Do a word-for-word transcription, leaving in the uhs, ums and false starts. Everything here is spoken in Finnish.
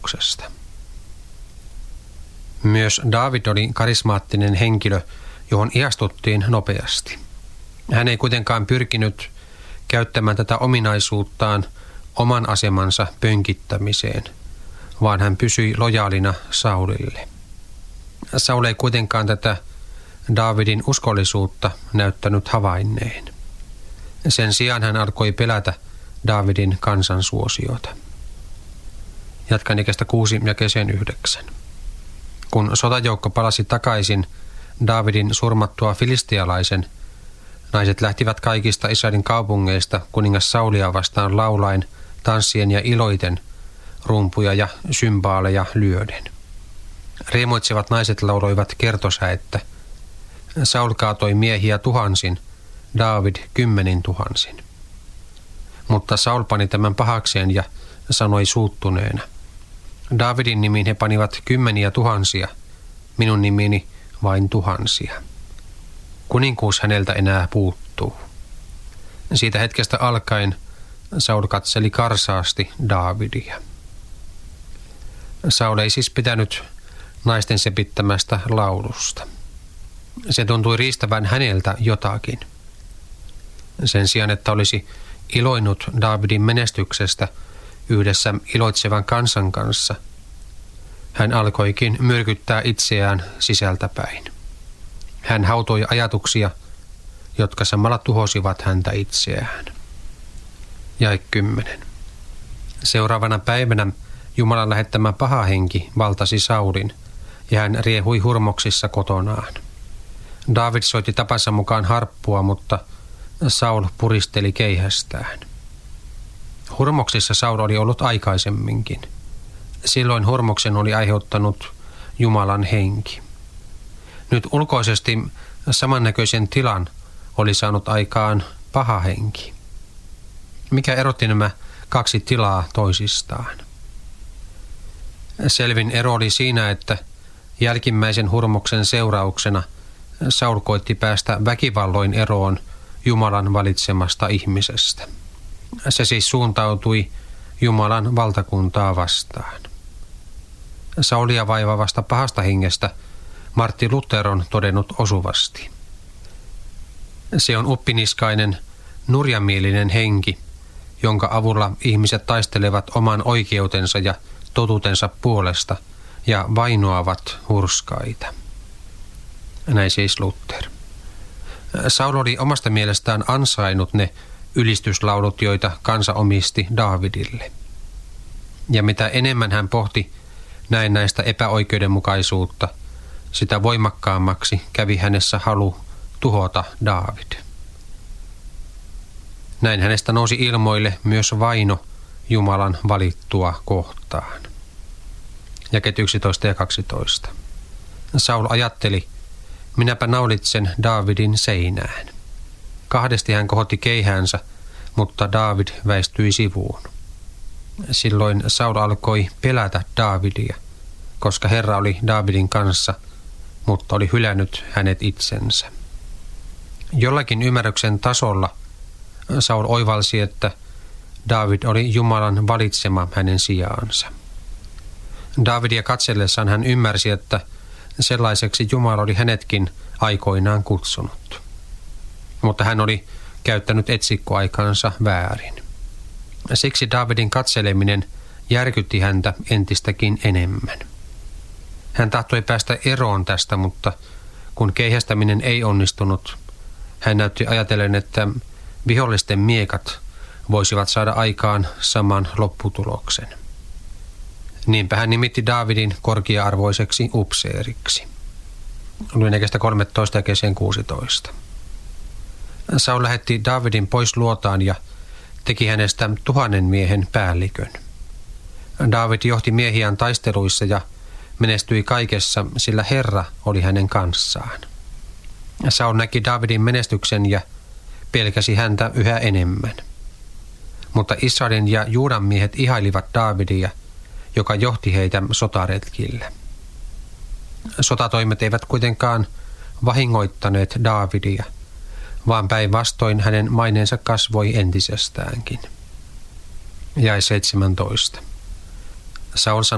Jeesuksesta. Myös Daavid oli karismaattinen henkilö, johon ihastuttiin nopeasti. Hän ei kuitenkaan pyrkinyt käyttämään tätä ominaisuuttaan oman asemansa pönkittämiseen, vaan hän pysyi lojaalina Saulille. Saul ei kuitenkaan tätä Daavidin uskollisuutta näyttänyt havainneen. Sen sijaan hän alkoi pelätä Daavidin kansansuosiota. Jatkan ikästä kuusi jakeeseen yhdeksän. Kun sotajoukko palasi takaisin Daavidin surmattua filistialaisen, naiset lähtivät kaikista Israelin kaupungeista kuningas Saulia vastaan laulaen, tanssien ja iloiten, rumpuja ja symbaaleja lyöden. Riemuitsevat naiset lauloivat kertosäettä. Saul kaatoi miehiä tuhansin, Daavid kymmenin tuhansin. Mutta Saul pani tämän pahakseen ja sanoi suuttuneena: Daavidin nimiin he panivat kymmeniä tuhansia, minun nimini vain tuhansia. Kuninkuus häneltä enää puuttuu. Siitä hetkestä alkaen Saul katseli karsaasti Daavidia. Saul ei siis pitänyt naisten sepittämästä laulusta. Se tuntui riistävän häneltä jotakin. Sen sijaan, että olisi iloinut Daavidin menestyksestä yhdessä iloitsevan kansan kanssa, hän alkoikin myrkyttää itseään sisältäpäin. Hän hautoi ajatuksia, jotka samalla tuhosivat häntä itseään. Jae kymmenen. Seuraavana päivänä Jumalan lähettämä paha henki valtasi Saulin, ja hän riehui hurmoksissa kotonaan. Daavid soitti tapansa mukaan harppua, mutta Saul puristeli keihästään. Hurmoksissa Saul oli ollut aikaisemminkin. Silloin hurmoksen oli aiheuttanut Jumalan henki. Nyt ulkoisesti samannäköisen tilan oli saanut aikaan paha henki. Mikä erotti nämä kaksi tilaa toisistaan? Selvin ero oli siinä, että jälkimmäisen hurmoksen seurauksena Saul koitti päästä väkivalloin eroon Jumalan valitsemasta ihmisestä. Se siis suuntautui Jumalan valtakuntaa vastaan. Saulia vaivaavasta pahasta hengestä Martti Luther on todennut osuvasti: se on uppiniskainen, nurjamielinen henki, jonka avulla ihmiset taistelevat oman oikeutensa ja totuutensa puolesta ja vainoavat hurskaita. Näin siis Luther. Saul oli omasta mielestään ansainnut ne ylistyslaulut, joita kansa omisti Daavidille. Ja mitä enemmän hän pohti näin näistä epäoikeudenmukaisuutta, sitä voimakkaammaksi kävi hänessä halu tuhota Daavid. Näin hänestä nousi ilmoille myös vaino Jumalan valittua kohtaan. Jakeet yksitoista ja kaksitoista. Saul ajatteli: minäpä naulitsen Daavidin seinään. Kahdesti hän kohotti keihäänsä, mutta Daavid väistyi sivuun. Silloin Saul alkoi pelätä Daavidia, koska Herra oli Daavidin kanssa, mutta oli hylännyt hänet itsensä. Jollakin ymmärryksen tasolla Saul oivalsi, että Daavid oli Jumalan valitsema hänen sijaansa. Daavidia katsellessaan hän ymmärsi, että sellaiseksi Jumala oli hänetkin aikoinaan kutsunut. Mutta hän oli käyttänyt etsikkoaikansa väärin. Siksi Daavidin katseleminen järkytti häntä entistäkin enemmän. Hän tahtoi päästä eroon tästä, mutta kun keihästäminen ei onnistunut, hän näytti ajatellen, että vihollisten miekat voisivat saada aikaan saman lopputuloksen. Niinpä hän nimitti Daavidin korkea-arvoiseksi upseeriksi. Luin jakeesta kolmetoista jakeeseen kuusitoista. Saul lähetti Daavidin pois luotaan ja teki hänestä tuhannen miehen päällikön. Daavid johti miehiään taisteluissa ja menestyi kaikessa, sillä Herra oli hänen kanssaan. Saul näki Daavidin menestyksen ja pelkäsi häntä yhä enemmän. Mutta Israelin ja Juudan miehet ihailivat Daavidia, joka johti heitä sotaretkille. Sotatoimet eivät kuitenkaan vahingoittaneet Daavidia, vaan päinvastoin hänen maineensa kasvoi entisestäänkin. Jae seitsemäntoista. Saul sanoi